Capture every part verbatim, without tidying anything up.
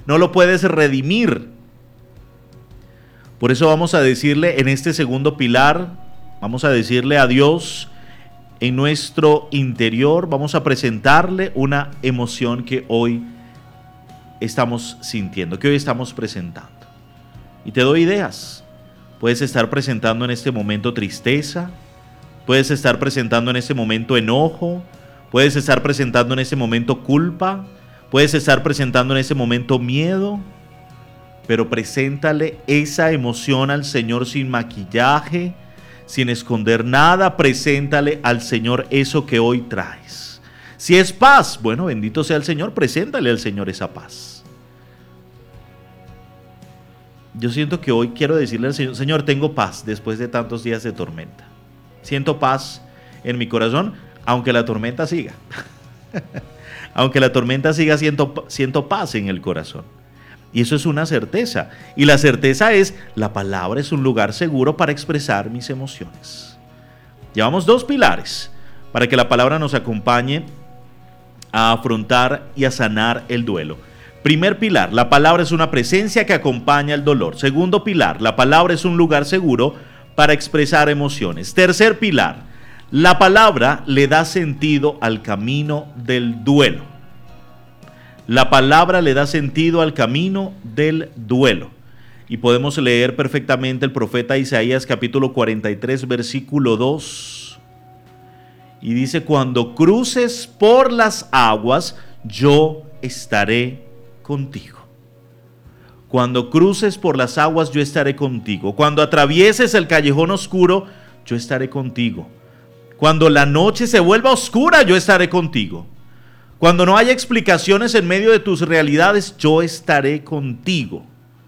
no lo puedes redimir. Por eso vamos a decirle en este segundo pilar, vamos a decirle a Dios en nuestro interior, vamos a presentarle una emoción que hoy estamos sintiendo, que hoy estamos presentando. Y te doy ideas. Puedes estar presentando en este momento tristeza, puedes estar presentando en este momento enojo, puedes estar presentando en este momento culpa, puedes estar presentando en este momento miedo, pero preséntale esa emoción al Señor sin maquillaje, sin esconder nada. Preséntale al Señor eso que hoy traes. Si es paz, bueno, bendito sea el Señor, preséntale al Señor esa paz. Yo siento que hoy quiero decirle al Señor, Señor, tengo paz después de tantos días de tormenta. Siento paz en mi corazón, aunque la tormenta siga. Aunque la tormenta siga, siento, siento paz en el corazón. Y eso es una certeza. Y la certeza es, la palabra es un lugar seguro para expresar mis emociones. Llevamos dos pilares para que la palabra nos acompañe a afrontar y a sanar el duelo. Primer pilar, la palabra es una presencia que acompaña el dolor. Segundo pilar, la palabra es un lugar seguro para expresar emociones. Tercer pilar, la palabra le da sentido al camino del duelo. La palabra le da sentido al camino del duelo. Y podemos leer perfectamente el profeta Isaías capítulo cuarenta y tres versículo dos. Y dice, cuando cruces por las aguas, yo estaré contigo. Cuando cruces por las aguas, yo estaré contigo. Cuando atravieses el callejón oscuro, yo estaré contigo. Cuando la noche se vuelva oscura, yo estaré contigo. Cuando no haya explicaciones en medio de tus realidades, yo estaré contigo.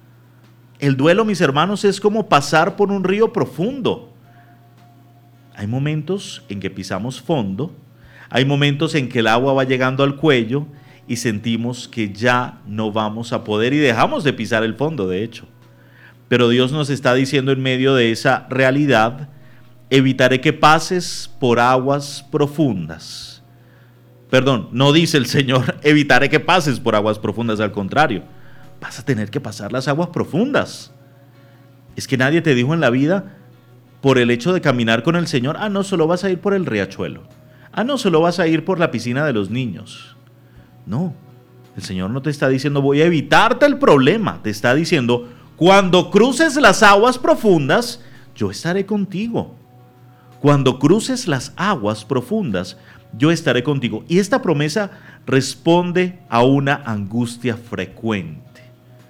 El duelo, mis hermanos, es como pasar por un río profundo. Hay momentos en que pisamos fondo, hay momentos en que el agua va llegando al cuello y sentimos que ya no vamos a poder y dejamos de pisar el fondo, de hecho. Pero Dios nos está diciendo en medio de esa realidad, evitaré que pases por aguas profundas. Perdón, no dice el Señor, evitaré que pases por aguas profundas, al contrario, vas a tener que pasar las aguas profundas. Es que nadie te dijo en la vida, por el hecho de caminar con el Señor, ah, no, solo vas a ir por el riachuelo, ah, no, solo vas a ir por la piscina de los niños. No, el Señor no te está diciendo, voy a evitarte el problema, te está diciendo, cuando cruces las aguas profundas, yo estaré contigo. Cuando cruces las aguas profundas, yo estaré contigo. Y esta promesa responde a una angustia frecuente.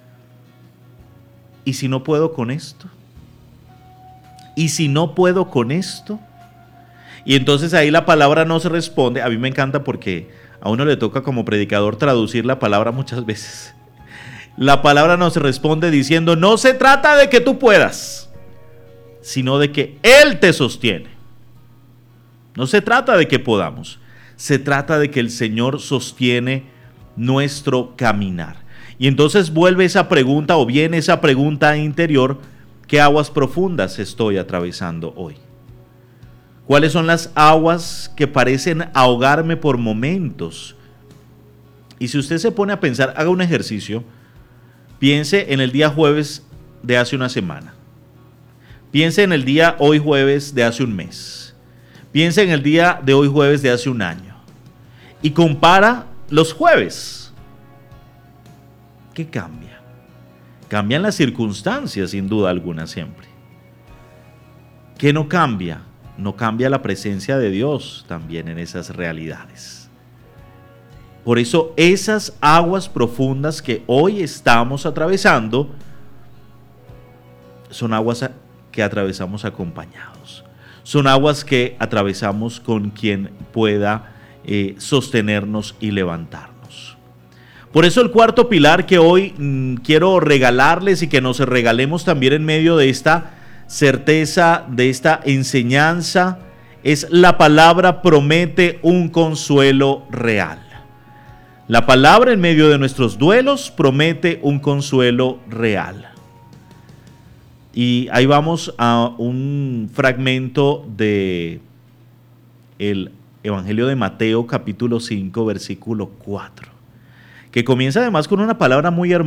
¿Y si no puedo con esto? ¿Y si no puedo con esto? Y entonces ahí la palabra nos responde. A mí me encanta porque a uno le toca como predicador traducir la palabra muchas veces. La palabra nos responde diciendo, no se trata de que tú puedas, sino de que Él te sostiene. No se trata de que podamos, se trata de que el Señor sostiene nuestro caminar. Y entonces vuelve esa pregunta o viene esa pregunta interior, ¿qué aguas profundas estoy atravesando hoy? ¿Cuáles son las aguas que parecen ahogarme por momentos? Y si usted se pone a pensar, haga un ejercicio, piense en el día jueves de hace una semana, piense en el día hoy jueves de hace un mes. Piensa en el día de hoy jueves de hace un año y compara los jueves. ¿Qué cambia? Cambian las circunstancias, sin duda alguna, siempre. ¿Qué no cambia? No cambia la presencia de Dios también en esas realidades. Por eso esas aguas profundas que hoy estamos atravesando son aguas que atravesamos acompañados. Son aguas que atravesamos con quien pueda eh, sostenernos y levantarnos. Por eso el cuarto pilar que hoy mmm, quiero regalarles y que nos regalemos también en medio de esta certeza, de esta enseñanza, es la palabra promete un consuelo real. La palabra en medio de nuestros duelos promete un consuelo real. Y ahí vamos a un fragmento de el Evangelio de Mateo capítulo cinco versículo cuatro, que comienza además con una palabra muy hermosa.